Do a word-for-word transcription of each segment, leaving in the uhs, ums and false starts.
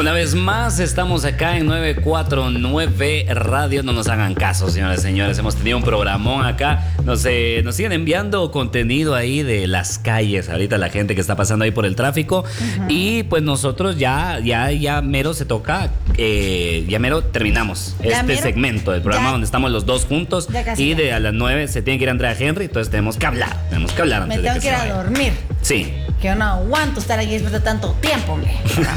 Una vez más estamos acá en nueve cuatro nueve Radio. No nos hagan caso, señoras y señores. Hemos tenido un programón acá. Nos, eh, nos siguen enviando contenido ahí de las calles. Ahorita la gente que está pasando ahí por el tráfico. Uh-huh. Y pues nosotros ya, ya, ya mero se toca. Eh, ya mero terminamos ya este mero, segmento del programa ya, donde estamos los dos juntos. Y de a las nueve se tiene que ir Andrea Henry. Entonces tenemos que hablar. Tenemos que hablar antes Me tengo de que, que ir se a vaya. dormir. Sí. Que yo no aguanto estar aquí después de tanto tiempo, hombre.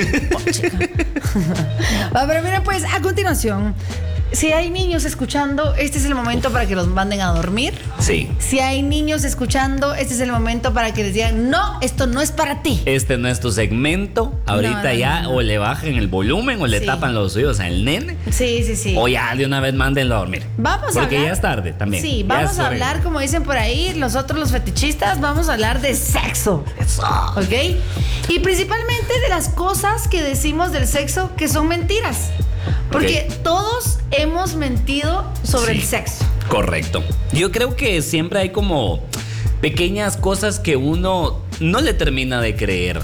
Va, pero miren, pues, a continuación, si hay niños escuchando, este es el momento para que los manden a dormir. Sí. Si hay niños escuchando, este es el momento para que les digan, no, esto no es para ti. Este no es tu segmento. Ahorita no, no, ya no, no. o le bajan el volumen o le sí. tapan los oídos al nene. Sí, sí, sí. O ya de una vez mándenlo a dormir. Vamos Porque a hablar. ya es tarde también. Sí, vamos a hablar, como dicen por ahí, nosotros los fetichistas, vamos a hablar de sexo. Eso. ¿Ok? Y principalmente de las cosas que decimos del sexo que son mentiras. Porque okay. todos hemos mentido sobre sí, el sexo. Correcto. Yo creo que siempre hay como pequeñas cosas que uno no le termina de creer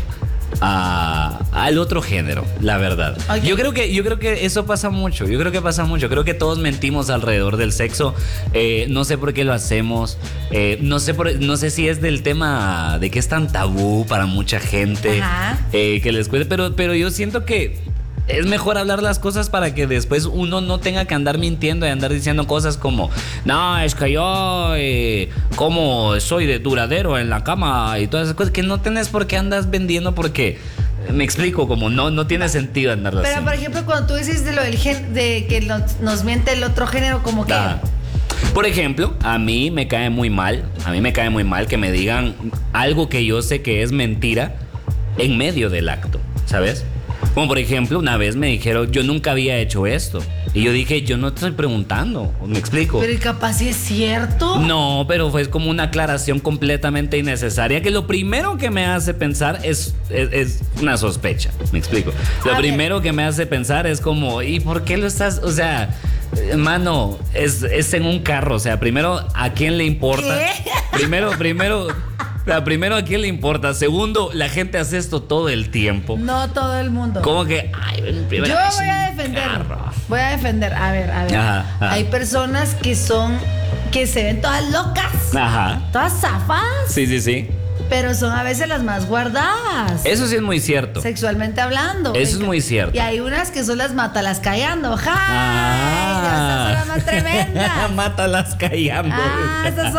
a, al otro género, la verdad. Okay. Yo creo que yo creo que eso pasa mucho. Yo creo que pasa mucho. Creo que todos mentimos alrededor del sexo. Eh, no sé por qué lo hacemos. Eh, no sé por, no sé si es del tema de que es tan tabú para mucha gente. Ajá. Eh, que les cueste, pero pero yo siento que es mejor hablar las cosas para que después uno no tenga que andar mintiendo y andar diciendo cosas como, no, es que yo eh, como soy de duradero en la cama y todas esas cosas que no tenés por qué andas vendiendo porque, me explico, como no, no tiene sentido andar así. Pero por ejemplo, cuando tú dices de lo del gen, de que nos, nos miente el otro género, como que... Ah. Por ejemplo, a mí me cae muy mal, a mí me cae muy mal que me digan algo que yo sé que es mentira en medio del acto, ¿sabes? Como por ejemplo, una vez me dijeron, yo nunca había hecho esto. Y yo dije, yo no te estoy preguntando, ¿me explico? Pero capaz sí es cierto. No, pero fue como una aclaración completamente innecesaria, que lo primero que me hace pensar es, es, es una sospecha, ¿me explico? Lo A primero ver. que me hace pensar es como, ¿y por qué lo estás? O sea, hermano, es, es en un carro, o sea, primero, ¿a quién le importa? ¿Qué? Primero, primero... O sea, primero, ¿a quién le importa? Segundo, la gente hace esto todo el tiempo. No todo el mundo. ¿Cómo que? Ay, yo voy a defender. Voy a defender. A ver, a ver. Ajá, ajá. Hay personas que son, que se ven todas locas. Ajá. Todas zafadas. Sí, sí, sí. Pero son a veces las más guardadas. Eso sí es muy cierto. Sexualmente hablando. Eso es muy cierto. Y hay unas que son las mátalas callando. ¡Ja! Ah. Esas son las más tremendas. Mátalas callando. Ah, esas son